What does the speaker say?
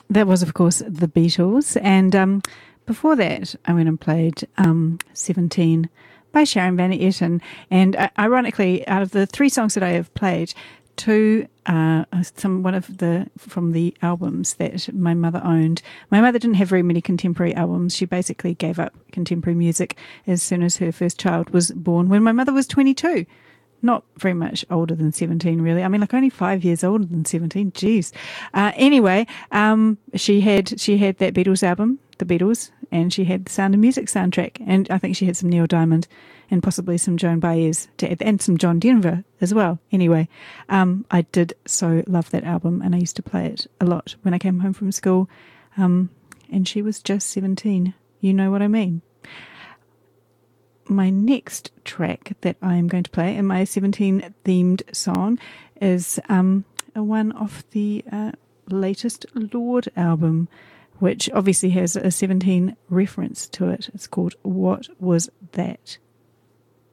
That was, of course, the Beatles. And before that, I went and played 17 by Sharon Van Etten. And ironically, out of the three songs that I have played, two from the albums that my mother owned. My mother didn't have very many contemporary albums. She basically gave up contemporary music as soon as her first child was born, when my mother was 22. Not very much older than 17, really. I mean, like only 5 years older than 17. Jeez. Anyway, she had that Beatles album, The Beatles, and she had the Sound of Music soundtrack. And I think she had some Neil Diamond and possibly some Joan Baez and some John Denver as well. Anyway, I did so love that album, and I used to play it a lot when I came home from school. And she was just 17. You know what I mean? My next track that I am going to play in my 17 themed song is one off the latest Lorde album, which obviously has a 17 reference to it. It's called What Was That?